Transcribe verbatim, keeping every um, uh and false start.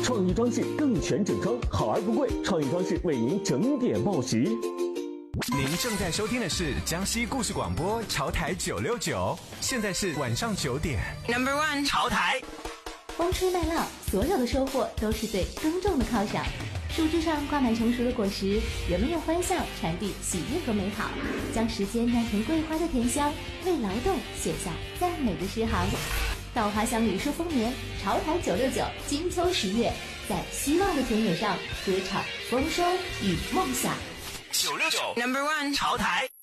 创意装饰更全整装，好而不贵。创意装饰为您整点报时。 您正在收听的是江西故事广播潮台九六九，现在是晚上九点。 Number one 潮台。 风吹麦浪，所有的收获都是对耕种的犒赏。树枝上挂满成熟的果实，人们用欢笑传递喜悦和美好，将时间酿成桂花的甜香，为劳动写下赞美的诗行。稻花香里说丰年，潮台九六九金秋十月，在希望的田野上歌唱丰收与梦想。 九六九 Number one 潮台。